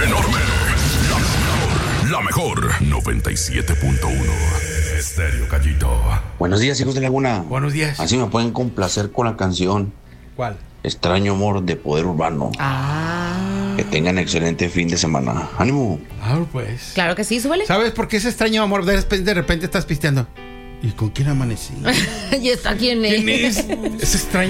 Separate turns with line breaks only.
Enorme. La mejor. 97.1. Estéreo Gallito.
Buenos días, hijos de Laguna.
Buenos días.
Así me pueden complacer con la canción
¿Cuál?
Extraño Amor de Poder Urbano. Que tengan excelente fin de semana. ¡Ánimo!
Ah, pues.
Claro que sí, súbele.
¿Sabes por qué ese extraño amor? De repente estás pisteando. ¿Y con quién amanecí?
¿Y está quién es?
¿Quién es? Es extraño.